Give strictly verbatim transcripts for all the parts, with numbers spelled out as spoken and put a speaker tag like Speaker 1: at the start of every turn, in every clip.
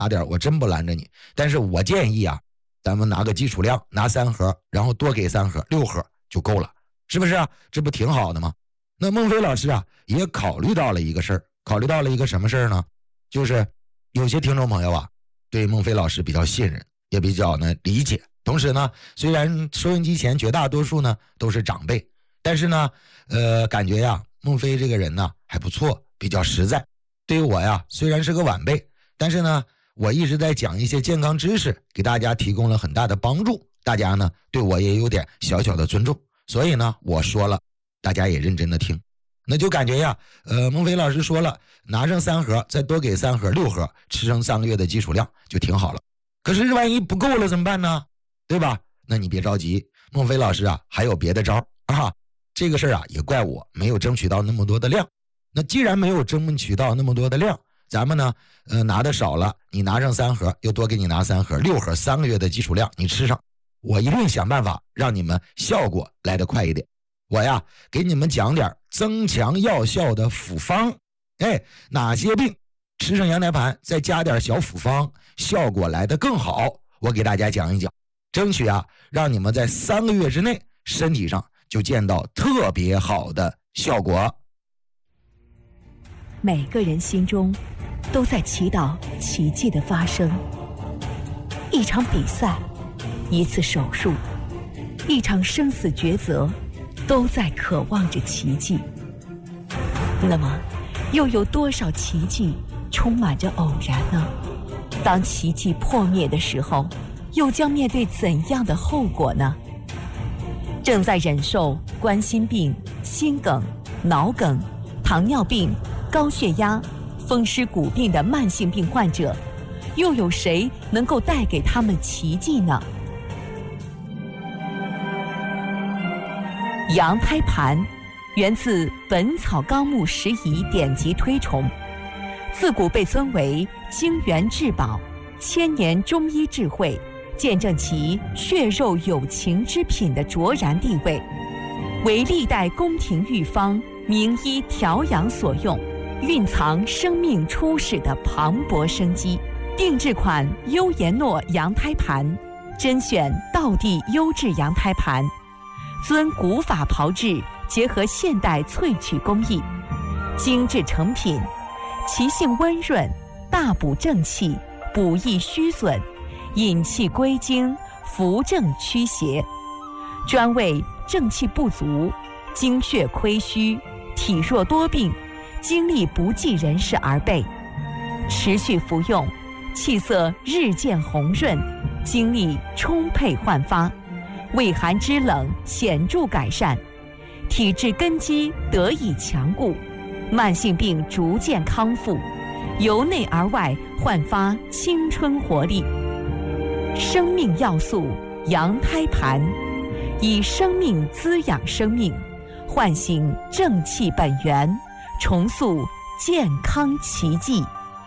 Speaker 1: 拿点我真不拦着你，但是我建议啊，咱们拿个基础量，拿三盒，然后多给三盒，六盒就够了，是不是啊？这不挺好的吗？那孟非老师啊也考虑到了一个事儿，考虑到了一个什么事儿呢？就是有些听众朋友啊对孟非老师比较信任，也比较呢理解，同时呢虽然收音机前绝大多数呢都是长辈，但是呢呃感觉呀孟非这个人呢还不错，比较实在。对于我呀虽然是个晚辈，但是呢我一直在讲一些健康知识，给大家提供了很大的帮助，大家呢对我也有点小小的尊重，所以呢我说了大家也认真的听。那就感觉呀呃孟非老师说了，拿上三盒再多给三盒，六盒吃成三个月的基础量就挺好了。可是万一不够了怎么办呢？对吧？那你别着急，孟非老师啊还有别的招啊。这个事儿啊也怪我没有争取到那么多的量。那既然没有争取到那么多的量，咱们呢呃拿的少了，你拿上三盒又多给你拿三盒，六盒三个月的基础量你吃上，我一定想办法让你们效果来得快一点。我呀给你们讲点增强药效的复方，哎，哪些病吃上羊胎盘再加点小复方效果来得更好，我给大家讲一讲，争取啊让你们在三个月之内身体上就见到特别好的效果。
Speaker 2: 每个人心中都在祈祷奇迹的发生，一场比赛，一次手术，一场生死抉择，都在渴望着奇迹。那么又有多少奇迹充满着偶然呢？当奇迹破灭的时候，又将面对怎样的后果呢？正在忍受冠心病、心梗、脑梗、糖尿病、高血压、风湿骨病的慢性病患者，又有谁能够带给他们奇迹呢？羊胎盘源自《本草纲目拾遗》典籍推崇，自古被尊为精元至宝，千年中医智慧，见证其血肉有情之品的卓然地位，为历代宫廷御方、名医调养所用，蕴藏生命初始的磅礴生机。定制款优颜诺羊胎盘，甄选道地优质羊胎盘，遵古法炮制，结合现代萃取工艺，精致成品，其性温润，大补正气，补益虚损，引气归经，扶正驱邪，专为正气不足、精血亏虚、体弱多病、精力不济人士而备。持续服用，气色日渐红润，精力充沛焕发，胃寒肢冷显著改善，体质根基得以强固，慢性病逐渐康复，由内而外焕发青春活力。生命要素羊胎盘，以生命滋养生命，唤醒正气本源，重塑健康奇迹。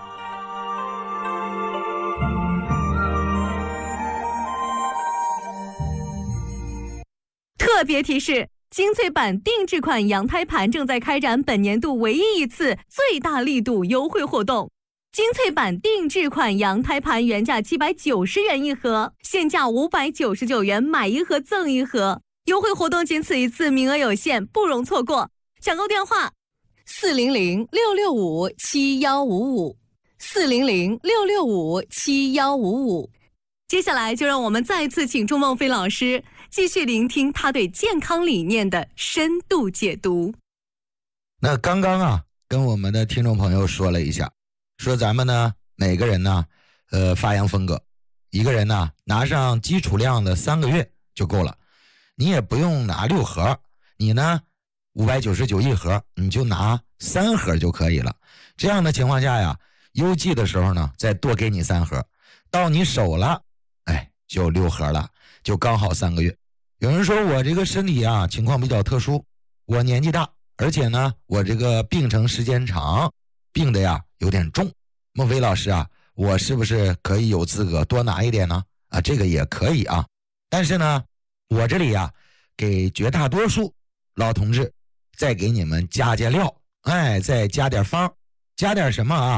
Speaker 3: 特别提示：精粹版定制款羊胎盘正在开展本年度唯一一次最大力度优惠活动。精粹版定制款羊胎盘原价七百九十元一盒，现价五百九十九元，买一盒赠一盒。优惠活动仅此一次，名额有限，不容错过。抢购电话：四零零六六五七幺五五，四零零六六五七幺五五。接下来就让我们再次请出孟非老师，继续聆听他对健康理念的深度解读。
Speaker 1: 那刚刚啊跟我们的听众朋友说了一下，说咱们呢每个人呢呃发扬风格，一个人呢拿上基础量的三个月就够了，你也不用拿六盒，你呢五百九十九一盒，你就拿三盒就可以了。这样的情况下呀，邮寄的时候呢再多给你三盒，到你手了哎就六盒了，就刚好三个月。有人说我这个身体啊情况比较特殊，我年纪大，而且呢我这个病程时间长，病的呀有点重，孟非老师啊，我是不是可以有资格多拿一点呢？啊，这个也可以啊，但是呢我这里呀给绝大多数老同志再给你们加加料，哎，再加点方，加点什么啊？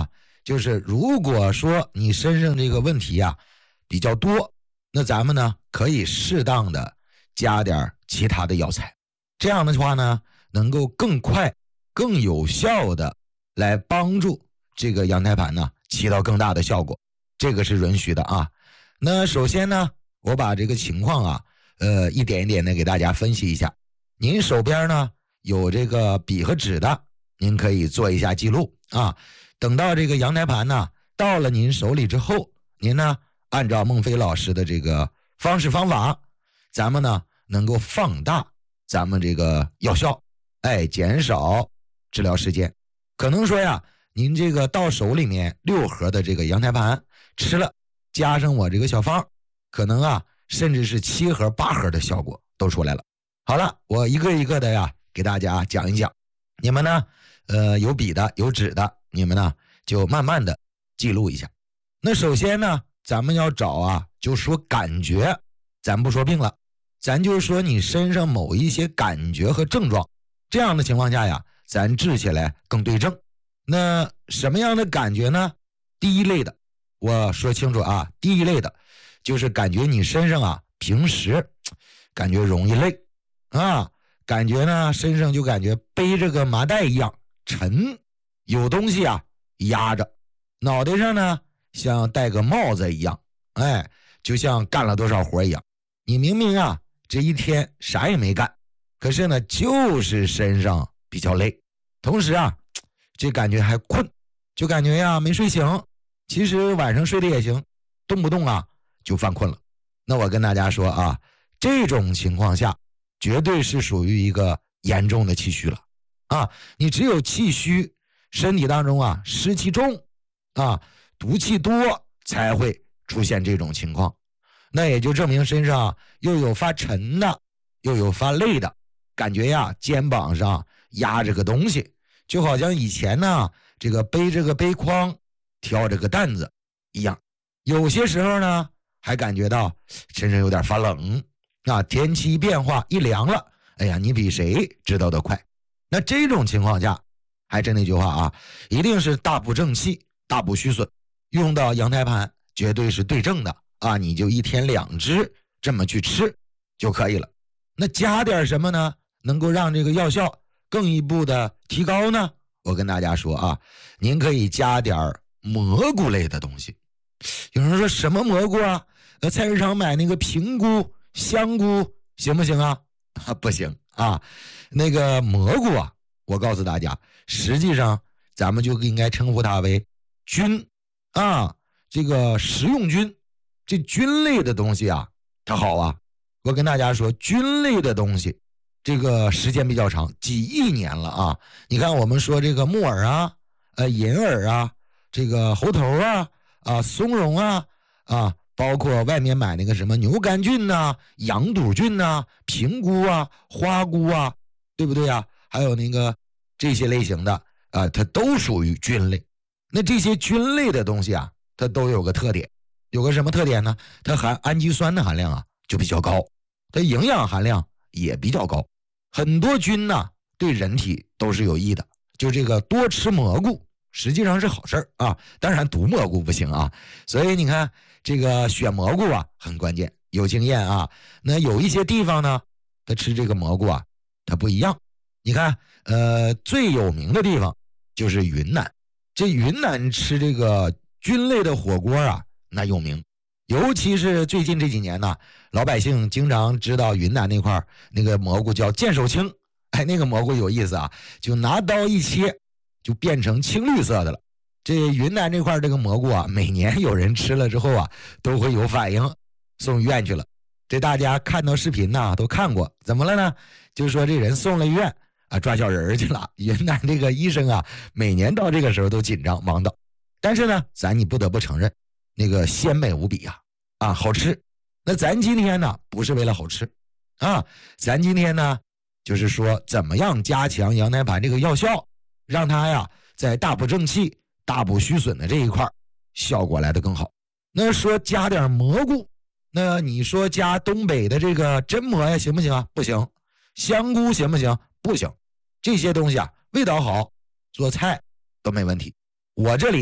Speaker 1: 就是如果说你身上这个问题啊比较多，那咱们呢可以适当的加点其他的药材，这样的话呢能够更快更有效的来帮助这个羊胎盘呢起到更大的效果，这个是允许的啊。那首先呢我把这个情况啊呃一点一点的给大家分析一下。您手边呢有这个笔和纸的，您可以做一下记录啊。等到这个羊胎盘呢到了您手里之后，您呢按照孟非老师的这个方式方法，咱们呢能够放大咱们这个药效，哎，减少治疗时间。可能说呀，您这个到手里面六盒的这个羊胎盘吃了，加上我这个小方，可能啊甚至是七盒八盒的效果都出来了。好了，我一个一个的呀给大家讲一讲，你们呢呃有笔的有纸的，你们呢就慢慢的记录一下。那首先呢咱们要找啊就说感觉，咱不说病了，咱就说你身上某一些感觉和症状，这样的情况下呀咱治起来更对症。那什么样的感觉呢？第一类的我说清楚啊，第一类的就是感觉你身上啊平时感觉容易累啊，感觉呢身上就感觉背着个麻袋一样沉，有东西啊压着，脑袋上呢像戴个帽子一样，哎，就像干了多少活一样。你明明啊这一天啥也没干，可是呢就是身上比较累，同时啊这感觉还困，就感觉呀没睡醒，其实晚上睡得也行，动不动啊就犯困了。那我跟大家说啊，这种情况下绝对是属于一个严重的气虚了啊！你只有气虚，身体当中啊湿气重啊，毒气多，才会出现这种情况。那也就证明身上又有发沉的，又有发累的，感觉呀肩膀上压着个东西，就好像以前呢这个背着个背筐挑着个担子一样。有些时候呢还感觉到身上有点发冷啊，天气变化一凉了，哎呀你比谁知道的快。那这种情况下还真那句话啊，一定是大补正气，大补虚损，用到羊胎盘绝对是对症的啊，你就一天两支这么去吃就可以了。那加点什么呢能够让这个药效更一步的提高呢？我跟大家说啊，您可以加点蘑菇类的东西。有人说什么蘑菇啊？呃，菜市场买那个平菇、香菇行不行啊？啊，不行啊。那个蘑菇啊，我告诉大家，实际上咱们就应该称呼它为菌啊，这个食用菌。这菌类的东西啊，它好啊。我跟大家说，菌类的东西这个时间比较长，几亿年了啊。你看我们说这个木耳啊、呃银耳啊、这个猴头啊、啊松茸啊啊，包括外面买那个什么牛肝菌呐、啊、羊肚菌呐、啊、平菇啊、花菇啊，对不对啊？还有那个这些类型的啊，它都属于菌类。那这些菌类的东西啊，它都有个特点，有个什么特点呢？它含氨基酸的含量啊就比较高，它营养含量也比较高。很多菌呢对人体都是有益的，就这个多吃蘑菇实际上是好事啊，当然毒蘑菇不行啊。所以你看这个选蘑菇啊很关键，有经验啊。那有一些地方呢它吃这个蘑菇啊它不一样。你看呃最有名的地方就是云南，这云南吃这个菌类的火锅啊那有名。尤其是最近这几年呢，老百姓经常知道云南那块那个蘑菇叫剑手青，哎，那个蘑菇有意思啊，就拿刀一切就变成青绿色的了。这云南这块这个蘑菇啊，每年有人吃了之后啊都会有反应，送医院去了。这大家看到视频呢都看过，怎么了呢？就是说这人送了医院啊，抓小人去了。云南这个医生啊每年到这个时候都紧张忙到，但是呢咱你不得不承认那个鲜美无比啊，啊好吃。那咱今天呢不是为了好吃啊，咱今天呢就是说怎么样加强羊胎盘这个药效，让它呀在大补正气、大补虚损的这一块效果来得更好。那说加点蘑菇，那你说加东北的这个榛蘑呀行不行啊？不行。香菇行不行？不行。这些东西啊味道好，做菜都没问题。我这里啊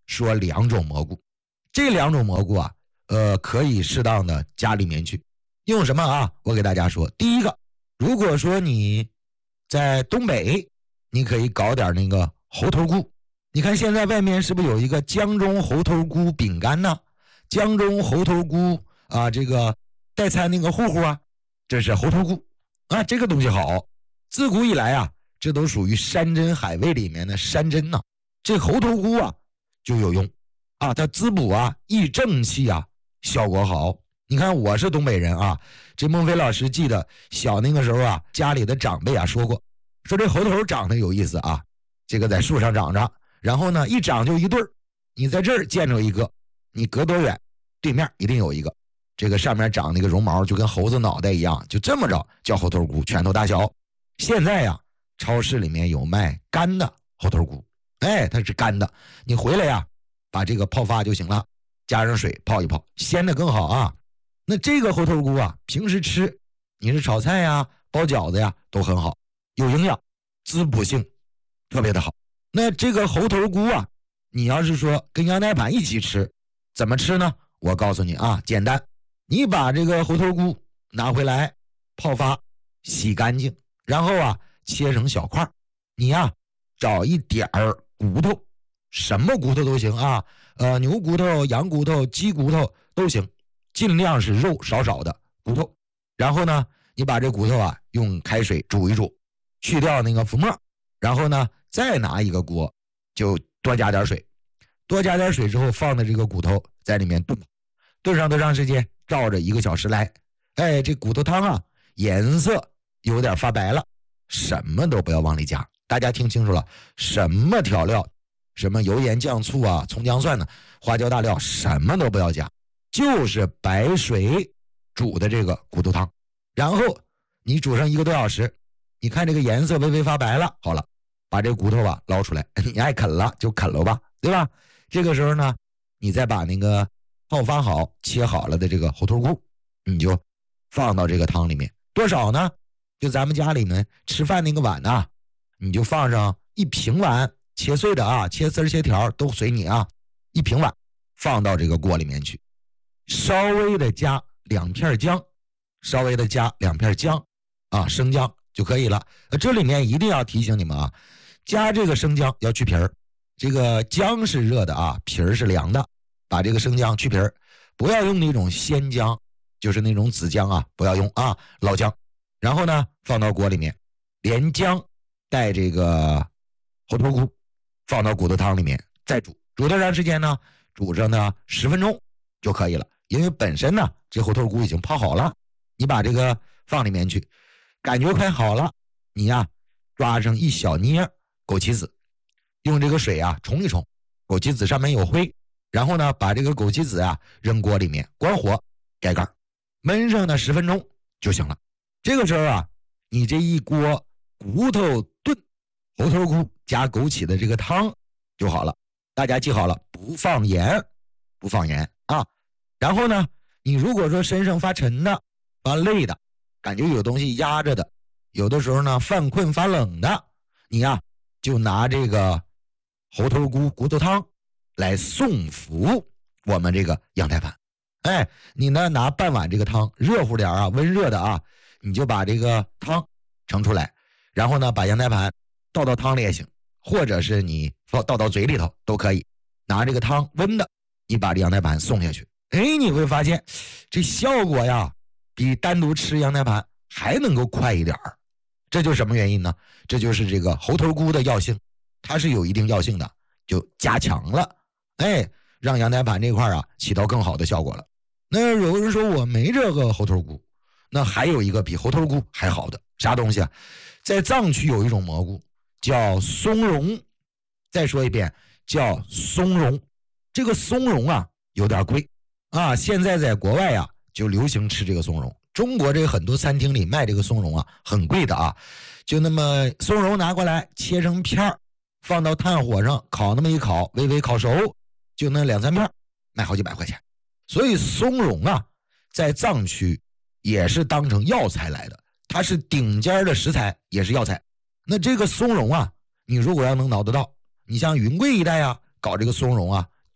Speaker 1: 说两种蘑菇，这两种蘑菇啊，呃，可以适当的加里面去。用什么啊？我给大家说，第一个，如果说你在东北，你可以搞点那个猴头菇。你看现在外面是不是有一个江中猴头菇饼干呢？江中猴头菇啊，这个代餐那个糊糊啊，这是猴头菇啊，这个东西好。自古以来啊，这都属于山珍海味里面的山珍呐、啊。这猴头菇啊就有用啊，它滋补啊、益正气啊，效果好。你看我是东北人啊，这孟非老师记得小那个时候啊，家里的长辈啊说过，说这猴头长得有意思啊，这个在树上长着，然后呢一长就一对儿，你在这儿见着一个，你隔多远，对面一定有一个，这个上面长那个绒毛就跟猴子脑袋一样，就这么着叫猴头菇，拳头大小。现在呀，超市里面有卖干的猴头菇，哎，它是干的，你回来呀，把这个泡发就行了，加上水泡一泡，鲜的更好啊。那这个猴头菇啊，平时吃，你是炒菜呀、包饺子呀，都很好，有营养，滋补性特别的好。那这个猴头菇啊，你要是说跟羊胎盘一起吃，怎么吃呢？我告诉你啊，简单，你把这个猴头菇拿回来，泡发，洗干净，然后啊，切成小块，你呀、啊，找一点儿骨头，什么骨头都行啊，呃，牛骨头、羊骨头、鸡骨头都行。尽量是肉少少的骨头，然后呢，你把这骨头啊用开水煮一煮，去掉那个浮沫，然后呢再拿一个锅，就多加点水，多加点水之后放的这个骨头在里面炖，炖上多长时间？照着一个小时来。哎，这骨头汤啊颜色有点发白了，什么都不要往里加，大家听清楚了，什么调料，什么油盐酱醋啊、葱姜蒜呢、花椒大料，什么都不要加。就是白水煮的这个骨头汤，然后你煮上一个多小时，你看这个颜色微微发白了，好了，把这骨头啊捞出来，你爱啃了就啃了吧，对吧？这个时候呢，你再把那个泡发好、切好了的这个猴头菇，你就放到这个汤里面，多少呢？就咱们家里面吃饭那个碗啊，你就放上一平碗，切碎的啊，切丝切条都随你啊，一平碗放到这个锅里面去。稍微的加两片姜，稍微的加两片姜啊，生姜就可以了。这里面一定要提醒你们啊，加这个生姜要去皮儿，这个姜是热的啊，皮儿是凉的，把这个生姜去皮儿，不要用那种鲜姜，就是那种紫姜啊，不要用啊，老姜。然后呢，放到锅里面，连姜带这个猴头菇放到骨头汤里面，再煮，煮多长时间呢？煮上呢十分钟就可以了。因为本身呢，这猴头菇已经泡好了，你把这个放里面去，感觉快好了，你呀抓上一小捏枸杞子，用这个水啊冲一冲，枸杞子上面有灰，然后呢把这个枸杞子啊扔锅里面，关火，盖盖，焖上呢十分钟就行了。这个时候啊，你这一锅骨头炖猴头菇加枸杞的这个汤就好了。大家记好了，不放盐，不放盐啊。然后呢，你如果说身上发沉的、发累的，感觉有东西压着的，有的时候呢犯困发冷的，你呀就拿这个猴头菇骨头汤来送服我们这个羊胎盘。哎，你呢拿半碗这个汤，热乎点啊，温热的啊，你就把这个汤盛出来，然后呢把羊胎盘倒到汤里也行，或者是你倒到嘴里头都可以。拿这个汤温的，你把这羊胎盘送下去。哎，你会发现这效果呀比单独吃羊胎盘还能够快一点儿。这就是什么原因呢？这就是这个猴头菇的药性，它是有一定药性的，就加强了，哎，让羊胎盘这块啊起到更好的效果了。那有人说我没这个猴头菇，那还有一个比猴头菇还好的啥东西啊？在藏区有一种蘑菇叫松茸，再说一遍叫松茸。这个松茸啊有点贵啊，现在在国外啊就流行吃这个松茸，中国这个很多餐厅里卖这个松茸啊很贵的啊，就那么松茸拿过来切成片，放到炭火上烤那么一烤，微微烤熟，就那两三片，卖好几百块钱。所以松茸啊在藏区也是当成药材来的，它是顶尖的食材，也是药材。那这个松茸啊，你如果要能挠得到，你像云贵一带啊搞这个松茸啊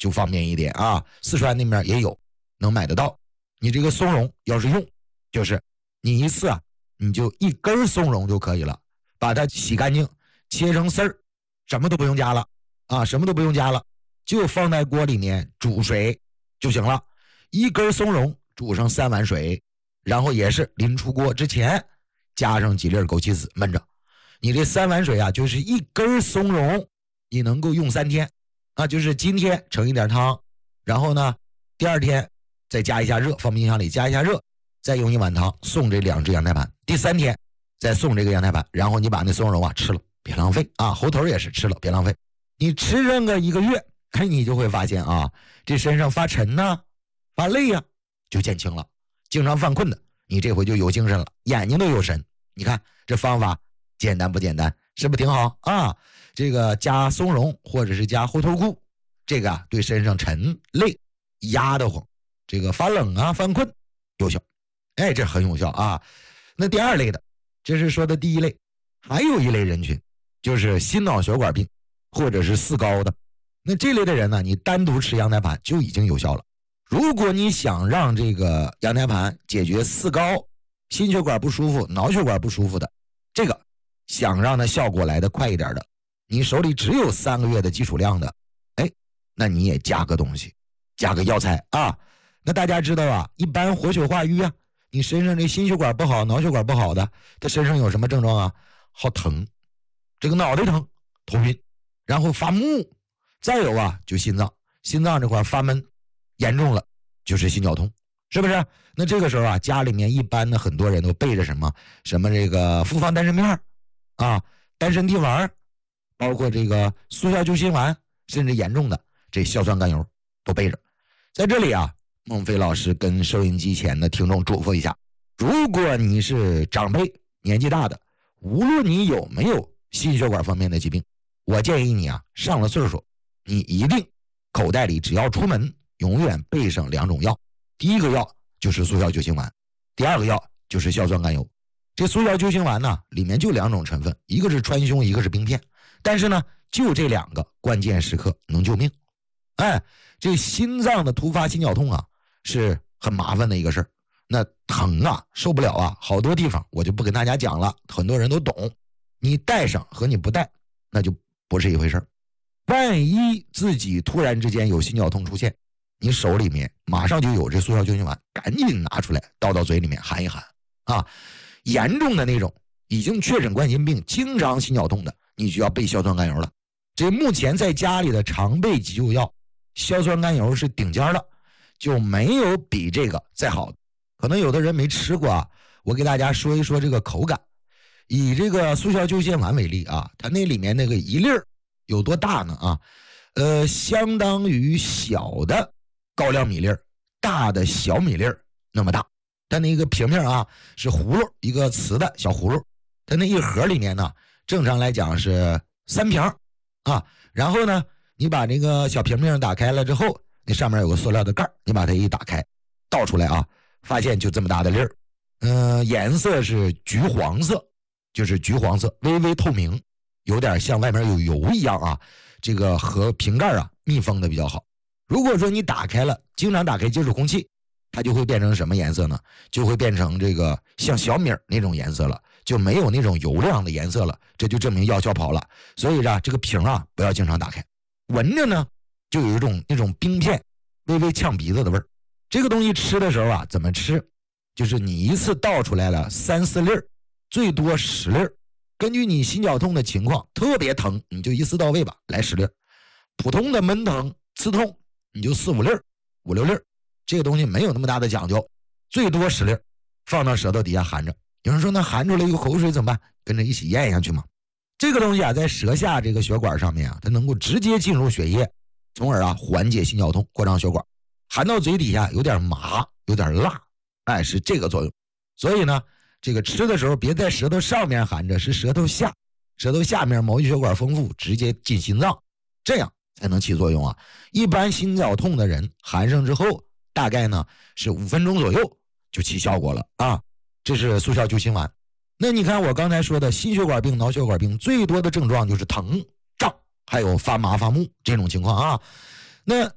Speaker 1: 就方便一点啊，四川那边也有能买得到。你这个松茸要是用，就是你一次啊，你就一根松茸就可以了，把它洗干净，切成丝儿，什么都不用加了啊，什么都不用加了，就放在锅里面煮水就行了。一根松茸煮上三碗水，然后也是临出锅之前加上几粒枸杞子焖着。你这三碗水啊，就是一根松茸你能够用三天啊，就是今天盛一点汤，然后呢第二天再加一下热，放冰箱里加一下热，再用一碗汤送这两只羊胎盘，第三天再送这个羊胎盘，然后你把那松茸啊吃了，别浪费啊，猴头也是吃了别浪费。你吃上个一个月，哎，你就会发现啊，这身上发沉呐、啊、发累呀、啊、就减轻了，经常犯困的你这回就有精神了，眼睛都有神。你看这方法简单不简单，是不是挺好啊？这个加松茸或者是加猴头菇，这个啊对身上沉累压得慌，这个发冷啊犯困有效，哎，这很有效啊。那第二类的，这是说的第一类，还有一类人群就是心脑血管病或者是四高的。那这类的人呢，你单独吃羊胎盘就已经有效了。如果你想让这个羊胎盘解决四高、心血管不舒服、脑血管不舒服的，这个想让它效果来得快一点的，你手里只有三个月的基础量的，哎，那你也加个东西，加个药材啊。那大家知道啊，一般活血化瘀啊，你身上这心血管不好、脑血管不好的，他身上有什么症状啊？好疼，这个脑袋疼、头晕，然后发木，再有啊，就心脏，心脏这块发闷，严重了就是心绞痛，是不是？那这个时候啊，家里面一般的很多人都备着什么什么这个复方丹参片啊、丹参地丸，包括这个速效救心丸，甚至严重的这硝酸甘油都备着。在这里啊，孟非老师跟收音机前的听众嘱咐一下，如果你是长辈年纪大的，无论你有没有心血管方面的疾病，我建议你啊，上了岁数，你一定口袋里只要出门永远备上两种药。第一个药就是速效救心丸，第二个药就是硝酸甘油。这速效救心丸呢，里面就两种成分，一个是川芎，一个是冰片，但是呢就这两个关键时刻能救命。哎，这心脏的突发心绞痛啊是很麻烦的一个事儿，那疼啊受不了啊，好多地方我就不跟大家讲了，很多人都懂，你带上和你不带那就不是一回事儿。万一自己突然之间有心绞痛出现，你手里面马上就有这速效救心丸，赶紧拿出来倒到嘴里面含一含啊。严重的那种已经确诊冠心病经常心绞痛的，你就要备硝酸甘油了。这目前在家里的常备急救药，硝酸甘油是顶尖的，就没有比这个再好的。可能有的人没吃过啊，我给大家说一说这个口感。以这个速效救心丸为例啊，它那里面那个一粒儿有多大呢啊？呃，相当于小的高粱米粒儿，大的小米粒儿那么大。它那个瓶瓶啊是葫芦，一个瓷的小葫芦。它那一盒里面呢，正常来讲是三瓶啊。然后呢，你把那个小瓶瓶打开了之后，那上面有个塑料的盖，你把它一打开，倒出来啊，发现就这么大的粒儿。嗯、呃，颜色是橘黄色，就是橘黄色，微微透明，有点像外面有油一样啊。这个和瓶盖啊密封的比较好。如果说你打开了，经常打开接触空气，它就会变成什么颜色呢？就会变成这个像小米那种颜色了，就没有那种油亮的颜色了，这就证明药效跑了。所以啊，这个瓶啊不要经常打开，闻着呢就有一种那种冰片微微呛鼻子的味儿。这个东西吃的时候啊，怎么吃？就是你一次倒出来了三四粒儿，最多十粒儿。根据你心绞痛的情况，特别疼你就一次到位吧，来十粒儿。普通的闷疼刺痛你就四五粒儿、五六粒儿。这个东西没有那么大的讲究，最多十粒，放到舌头底下含着。有人说那含出来有口水怎么办？跟着一起咽下去嘛。这个东西啊，在舌下这个血管上面啊，它能够直接进入血液，从而啊缓解心绞痛、扩张血管。含到嘴底下有点麻，有点辣，哎，是这个作用。所以呢，这个吃的时候别在舌头上面含着，是舌头下，舌头下面毛细血管丰富，直接进心脏，这样才能起作用啊。一般心绞痛的人含上之后，大概呢是五分钟左右就起效果了啊，这是速效救心丸。那你看我刚才说的心血管病、脑血管病最多的症状就是疼、胀，还有发麻发木这种情况啊。那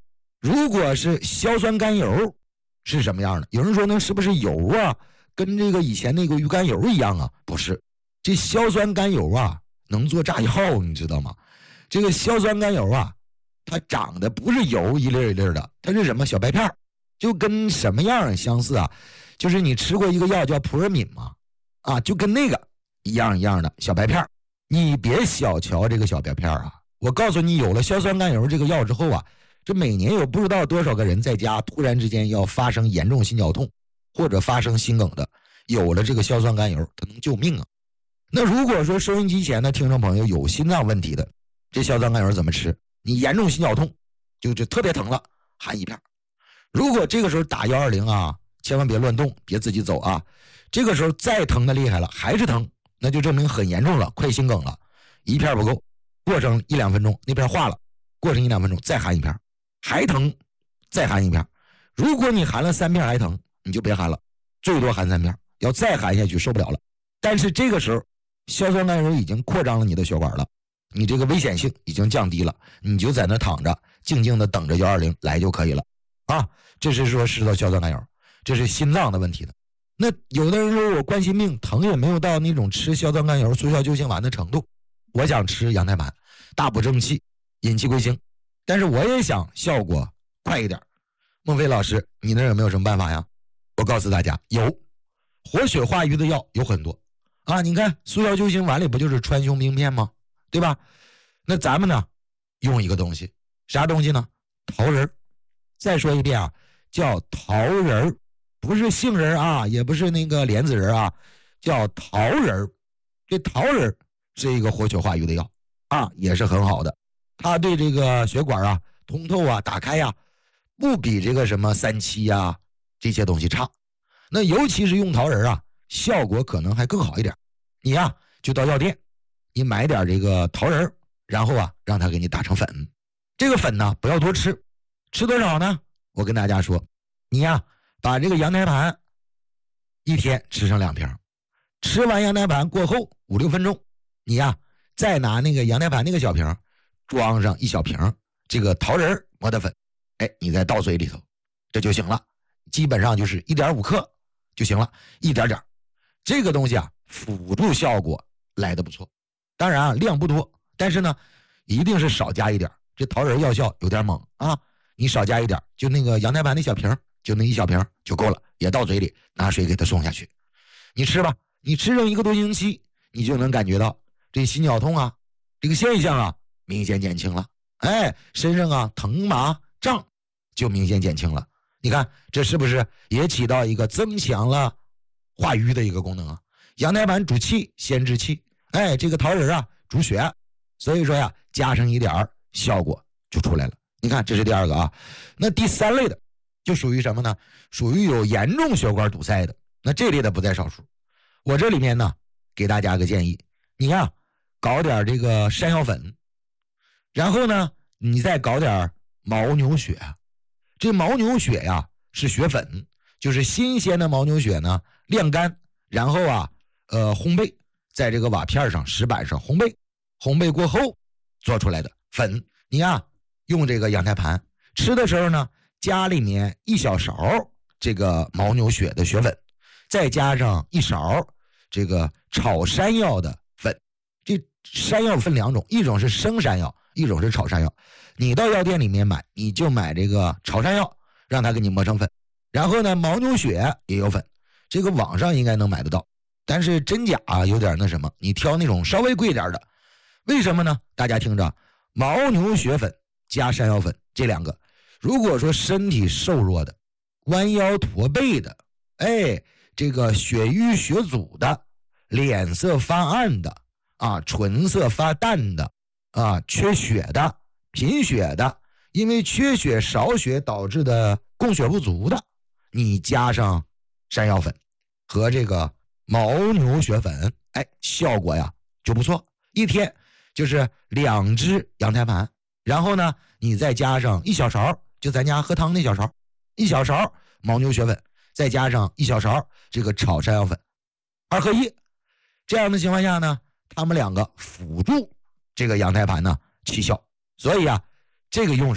Speaker 1: 如果是硝酸甘油是什么样的？有人说那是不是油啊？跟这个以前那个鱼肝油一样啊？不是，这硝酸甘油啊能做炸药，你知道吗？这个硝酸甘油啊，它长得不是油一粒一粒的，它是什么？小白片，就跟什么样相似啊？就是你吃过一个药叫普尔敏吗？啊，就跟那个一样一样的小白片。你别小瞧这个小白片啊！我告诉你，有了硝酸甘油这个药之后啊，这每年有不知道多少个人在家突然之间要发生严重心绞痛或者发生心梗的，有了这个硝酸甘油，它能救命啊！那如果说收音机前的听众朋友有心脏问题的，这硝酸甘油怎么吃？你严重心绞痛就就特别疼了，含一片。如果这个时候打一二零啊，千万别乱动，别自己走啊。这个时候再疼的厉害了，还是疼，那就证明很严重了，快心梗了。一片不够，过上一两分钟，那片化了，过上一两分钟再含一片，还疼，再含一片。如果你含了三片还疼，你就别含了，最多含三片，要再含下去受不了了。但是这个时候，硝酸甘油已经扩张了你的血管了，你这个危险性已经降低了，你就在那躺着，静静的等着一二零来就可以了啊。这是说吃到硝酸甘油，这是心脏的问题的。那有的人说我冠心病疼也没有到那种吃硝酸甘油速效救心丸的程度，我想吃羊胎盘大补正气引气归经，但是我也想效果快一点。孟非老师，你那有没有什么办法呀？我告诉大家，有活血化瘀的药有很多啊。你看速效救心丸里不就是川芎冰片吗？对吧？那咱们呢用一个东西，啥东西呢？桃仁。再说一遍啊，叫桃仁，不是杏仁啊，也不是那个莲子仁啊，叫桃仁。这桃仁是一个活血化瘀的药啊，也是很好的。它对这个血管啊通透啊打开啊，不比这个什么三七啊这些东西差。那尤其是用桃仁啊，效果可能还更好一点。你呀、啊、就到药店，你买点这个桃仁，然后啊让它给你打成粉。这个粉呢不要多吃，吃多少呢？我跟大家说，你呀、啊、把这个羊胎盘一天吃上两瓶，吃完羊胎盘过后五六分钟，你呀、啊、再拿那个羊胎盘那个小瓶装上一小瓶这个桃仁磨的粉，哎，你再倒嘴里头，这就行了。基本上就是 一点五 克就行了，一点点。这个东西啊辅助效果来得不错。当然啊量不多，但是呢一定是少加一点。这桃仁药效有点猛啊，你少加一点，就那个羊胎盘那小瓶，就那一小瓶就够了，也倒嘴里拿水给它送下去。你吃吧，你吃上一个多星期，你就能感觉到这心绞痛啊这个现象啊明显减轻了。哎，身上啊疼麻胀就明显减轻了。你看这是不是也起到一个增强了化瘀的一个功能啊？羊胎盘主气先治气，哎，这个桃仁啊主血，所以说呀加上一点效果就出来了。你看这是第二个啊。那第三类的就属于什么呢？属于有严重血管堵塞的，那这类的不在少数。我这里面呢给大家个建议，你呀搞点这个山药粉，然后呢你再搞点牦牛血。这牦牛血呀是血粉，就是新鲜的牦牛血呢晾干，然后啊呃烘焙，在这个瓦片上石板上烘焙，烘焙过后做出来的粉。你呀用这个羊胎盘吃的时候呢，加里面一小勺这个牦牛血的血粉，再加上一勺这个炒山药的粉。这山药分两种，一种是生山药，一种是炒山药。你到药店里面买，你就买这个炒山药，让它给你磨成粉。然后呢牦牛血也有粉，这个网上应该能买得到，但是真假啊有点那什么，你挑那种稍微贵点的。为什么呢？大家听着，牦牛血粉加山药粉这两个，如果说身体瘦弱的、弯腰驼背的，哎，这个血瘀血阻的、脸色发暗的啊、唇色发淡的啊、缺血的、贫血的，因为缺血少血导致的供血不足的，你加上山药粉和这个牦牛血粉，哎，效果呀就不错。一天就是两只羊胎盘，然后呢你再加上一小勺，就咱家喝汤那小勺，一小勺牦牛血粉，再加上一小勺这个炒山药粉，二合一。这样的情况下呢，他们两个辅助这个羊胎盘呢起效，所以啊这个用上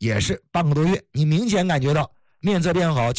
Speaker 1: 也是半个多月，你明显感觉到面色变好。